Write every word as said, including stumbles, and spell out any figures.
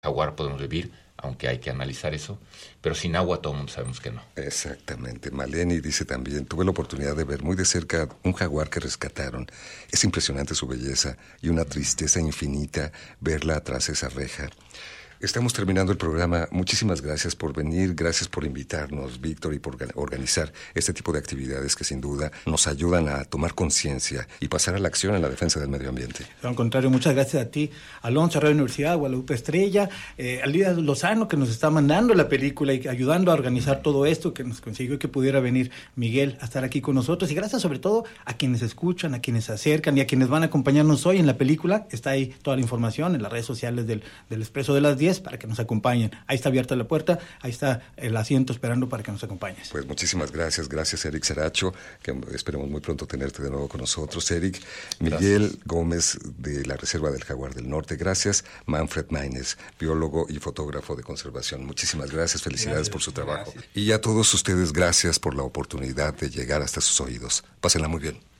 jaguar podemos vivir, aunque hay que analizar eso, pero sin agua todo el mundo sabemos que no. Exactamente. Maleni dice también, tuve la oportunidad de ver muy de cerca un jaguar que rescataron. Es impresionante su belleza y una tristeza infinita verla tras esa reja. Estamos terminando el programa. Muchísimas gracias por venir, gracias por invitarnos, Víctor, y por organizar este tipo de actividades que sin duda nos ayudan a tomar conciencia y pasar a la acción en la defensa del medio ambiente. Al contrario, muchas gracias a ti, Alonso, a Radio Universidad, Guadalupe Estrella, eh, al Líder Lozano, que nos está mandando la película y ayudando a organizar todo esto, que nos consiguió que pudiera venir Miguel a estar aquí con nosotros, y gracias sobre todo a quienes escuchan, a quienes se acercan y a quienes van a acompañarnos hoy en la película. Está ahí toda la información en las redes sociales del, del Expreso de las diez para que nos acompañen. Ahí está abierta la puerta, ahí está el asiento esperando para que nos acompañes. Pues muchísimas gracias, gracias Eric Saracho, que esperemos muy pronto tenerte de nuevo con nosotros, Eric. Miguel gracias. Gómez, de la Reserva del Jaguar del Norte, gracias. Manfred Maines, biólogo y fotógrafo de conservación, muchísimas gracias, felicidades gracias, por su trabajo. Gracias. Y a todos ustedes, gracias por la oportunidad de llegar hasta sus oídos. Pásenla muy bien.